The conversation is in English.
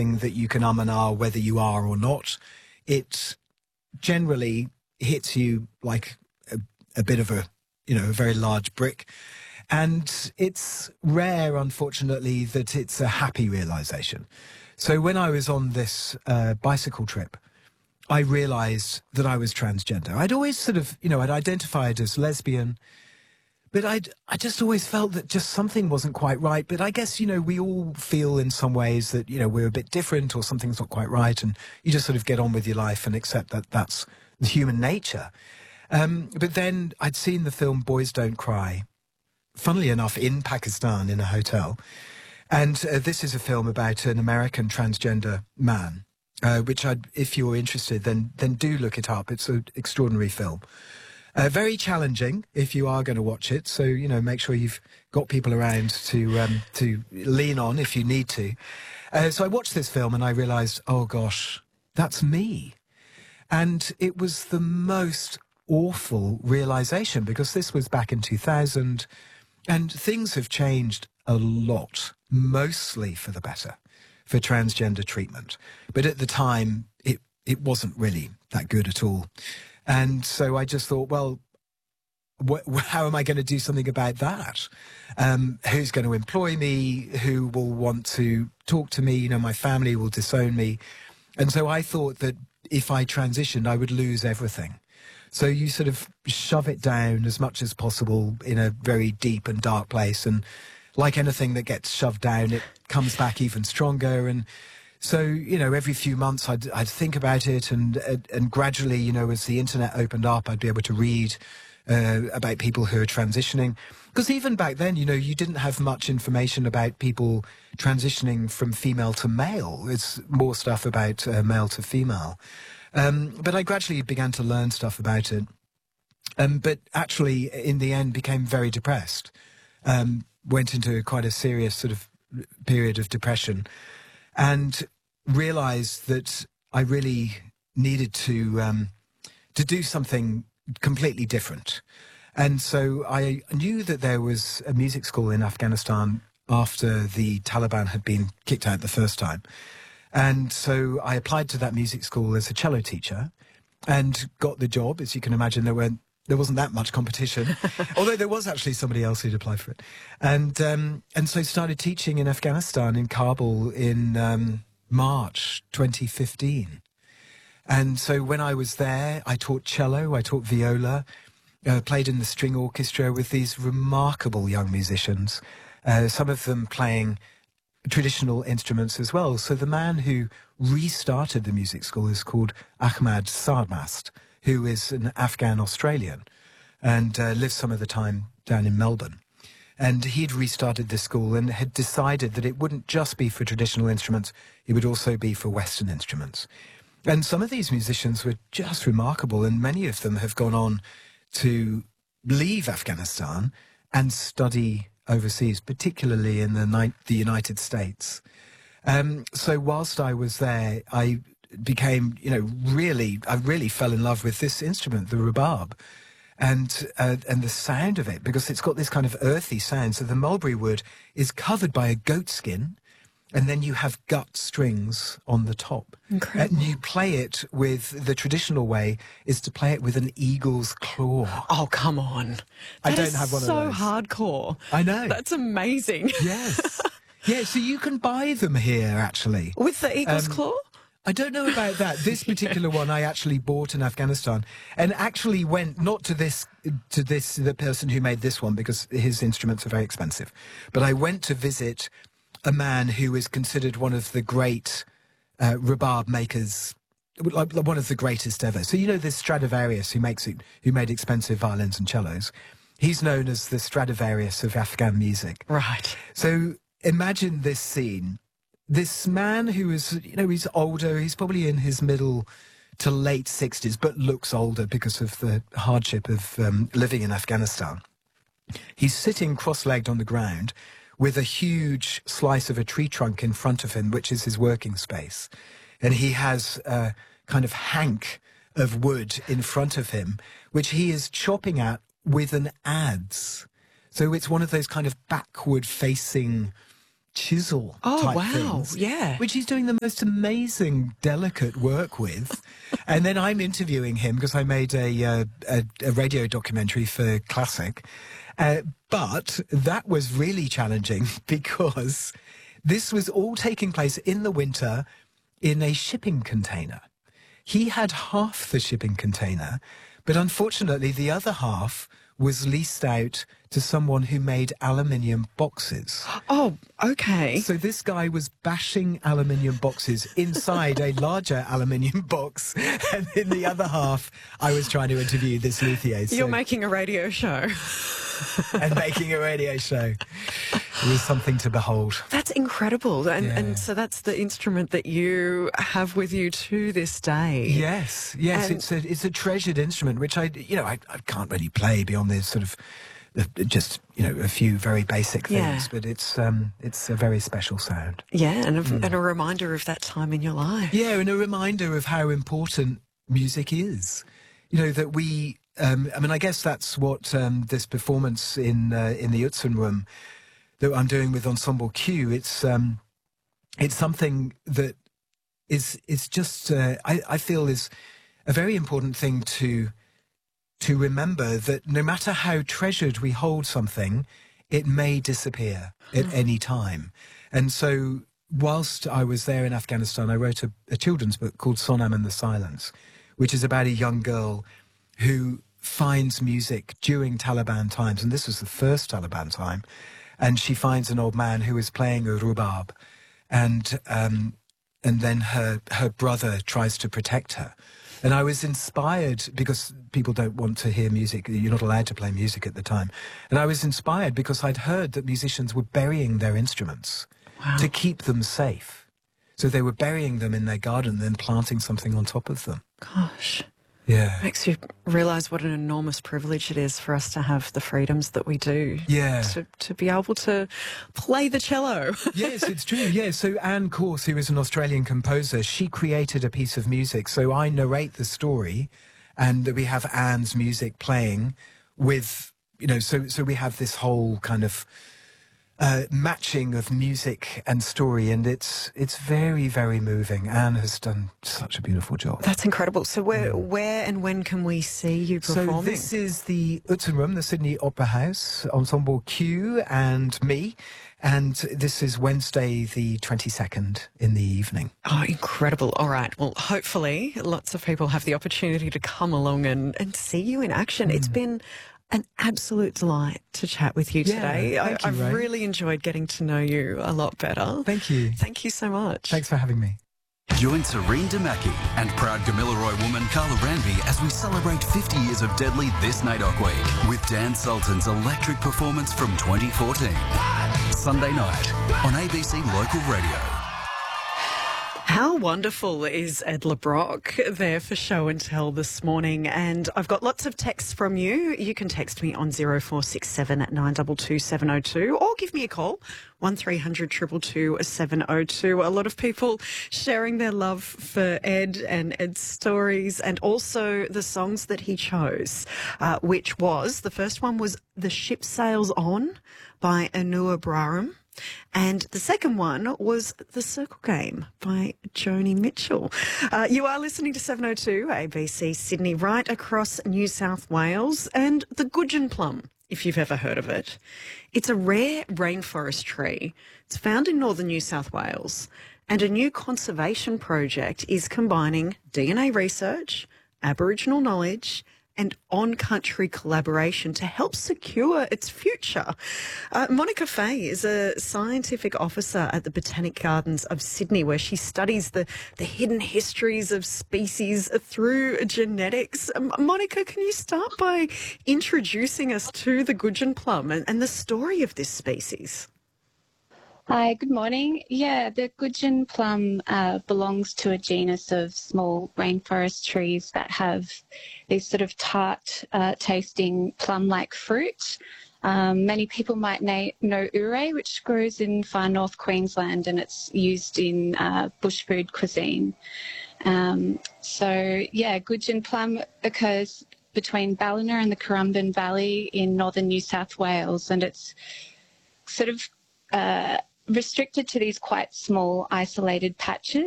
that you can and ah whether you are or not. It generally hits you like a bit of a, a very large brick. And it's rare, unfortunately, that it's a happy realization. So when I was on this bicycle trip, I realized that I was transgender. I'd always sort of, I'd identified as lesbian, but I just always felt that just something wasn't quite right. But I guess, we all feel in some ways that, we're a bit different or something's not quite right. And you just sort of get on with your life and accept that that's the human nature. But then I'd seen the film Boys Don't Cry, funnily enough, in Pakistan in a hotel. And this is a film about an American transgender man, which if you're interested, then do look it up. It's an extraordinary film. Very challenging if you are going to watch it. So, make sure you've got people around to lean on if you need to. So I watched this film and I realized, oh gosh, that's me. And it was the most awful realization, because this was back in 2000 and things have changed a lot, mostly for the better, for transgender treatment. But at the time, it wasn't really that good at all. And so I just thought, well, how am I going to do something about that? Who's going to employ me? Who will want to talk to me? My family will disown me. And so I thought that if I transitioned, I would lose everything. So you sort of shove it down as much as possible in a very deep and dark place. And like anything that gets shoved down, it comes back even stronger. And so, every few months I'd think about it. And gradually, as the internet opened up, I'd be able to read about people who are transitioning. Because even back then, you didn't have much information about people transitioning from female to male. It's more stuff about male to female. But I gradually began to learn stuff about it. But actually, in the end, became very depressed. Went into quite a serious sort of period of depression and realized that I really needed to do something completely different. And so I knew that there was a music school in Afghanistan after the Taliban had been kicked out the first time. And so I applied to that music school as a cello teacher and got the job. As you can imagine, there wasn't that much competition, although there was actually somebody else who'd applied for it. And so started teaching in Afghanistan, in Kabul, in March 2015. And so when I was there, I taught cello, I taught viola, played in the string orchestra with these remarkable young musicians, some of them playing traditional instruments as well. So the man who restarted the music school is called Ahmad Sarmast, who is an Afghan Australian and lives some of the time down in Melbourne. And he'd restarted this school and had decided that it wouldn't just be for traditional instruments, it would also be for Western instruments. And some of these musicians were just remarkable, and many of them have gone on to leave Afghanistan and study overseas, particularly in the United States. So whilst I was there, I became, I really fell in love with this instrument, the rhubarb, and the sound of it, because it's got this kind of earthy sound. So the mulberry wood is covered by a goat skin, and then you have gut strings on the top. Incredible. And you play it with, the traditional way is to play it with an eagle's claw. Oh, come on. I don't have one of those. So hardcore. I know. That's amazing. Yes. Yeah, so you can buy them here, actually. With the eagle's claw? I don't know about that. This particular one I actually bought in Afghanistan, and actually went not to the person who made this one, because his instruments are very expensive, but I went to visit a man who is considered one of the great rhubarb makers, like one of the greatest ever. So this Stradivarius who made expensive violins and cellos. He's known as the Stradivarius of Afghan music. Right. So imagine this scene. This man who is, he's older, he's probably in his middle to late 60s, but looks older because of the hardship of living in Afghanistan. He's sitting cross-legged on the ground with a huge slice of a tree trunk in front of him, which is his working space. And he has a kind of hank of wood in front of him, which he is chopping at with an adze. So it's one of those kind of backward-facing chisel Oh, type wow. things. Yeah. Which he's doing the most amazing, delicate work with. And then I'm interviewing him because I made a radio documentary for Classic. But that was really challenging because this was all taking place in the winter in a shipping container. He had half the shipping container, but unfortunately the other half was leased out to someone who made aluminium boxes. Oh, okay. So this guy was bashing aluminium boxes inside a larger aluminium box, and in the other half, I was trying to interview this luthier. You're making a radio show. And making a radio show. It was something to behold. That's incredible. And so that's the instrument that you have with you to this day. Yes, And it's a treasured instrument, which I can't really play beyond this sort of just a few very basic things, but it's a very special sound. Yeah, and a reminder of that time in your life. Yeah, and a reminder of how important music is. That we. I guess that's what this performance in the Utzon Room that I'm doing with Ensemble Q. It's something that is just I feel is a very important thing to remember, that no matter how treasured we hold something, it may disappear at any time. And so whilst I was there in Afghanistan, I wrote a children's book called Sonam and the Silence, which is about a young girl who finds music during Taliban times, and this was the first Taliban time, and she finds an old man who is playing a rubab, and then her brother tries to protect her. And I was inspired because people don't want to hear music. You're not allowed to play music at the time. And I was inspired because I'd heard that musicians were burying their instruments to keep them safe. So they were burying them in their garden, then planting something on top of them. Gosh. Yeah. Makes you realise what an enormous privilege it is for us to have the freedoms that we do. Yeah. To be able to play the cello. Yes, it's true. Yeah. So Anne Corse, who is an Australian composer, she created a piece of music. So I narrate the story, and we have Anne's music playing with, so we have this whole kind of matching of music and story, and it's very, very moving. Anne has done such a beautiful job. That's incredible. So where and when can we see you performing? So this is the Utzon Room, the Sydney Opera House, Ensemble Q and me, and this is Wednesday the 22nd in the evening. Oh, incredible. All right. Well, hopefully lots of people have the opportunity to come along and see you in action. It's been an absolute delight to chat with you today. I've really enjoyed getting to know you a lot better. Thank you. Thank you so much. Thanks for having me. Join Serene Damaki and proud Gamilaroi woman Carla Ranby as we celebrate 50 years of Deadly this NAIDOC week with Dan Sultan's electric performance from 2014. Sunday night on ABC Local Radio. How wonderful is Ed LeBrock there for Show and Tell this morning? And I've got lots of texts from you. You can text me on 0467 922 702 or give me a call, 1300 222 702. A lot of people sharing their love for Ed and Ed's stories, and also the songs that he chose, which was, the first one was The Ship Sails On by Anua Braham. And the second one was The Circle Game by Joni Mitchell. You are listening to 702 ABC Sydney, right across New South Wales, and the gudgeon plum, if you've ever heard of it. It's a rare rainforest tree. It's found in northern New South Wales, and a new conservation project is combining DNA research, Aboriginal knowledge, and on-country collaboration to help secure its future. Monica Fay is a scientific officer at the Botanic Gardens of Sydney, where she studies the hidden histories of species through genetics. Monica, can you start by introducing us to the gudgeon plum and the story of this species? Hi, good morning. Yeah, the gudgeon plum belongs to a genus of small rainforest trees that have these sort of tart tasting plum-like fruit. Many people might know ure, which grows in far north Queensland, and it's used in bush food cuisine. Gudgeon plum occurs between Ballina and the Currumbin Valley in northern New South Wales, and it's sort of restricted to these quite small isolated patches.